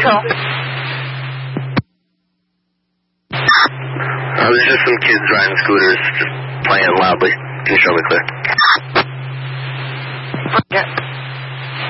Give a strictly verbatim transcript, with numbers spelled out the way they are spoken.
control. Uh, there's just some kids riding scooters, just playing loudly. Can you show me clear? Roger.